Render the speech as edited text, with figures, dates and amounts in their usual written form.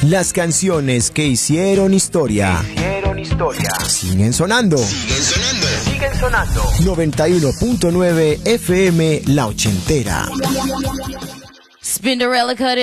Las canciones que hicieron historia. Siguen sonando. 91.9 FM La Ochentera. Spinderella cut it.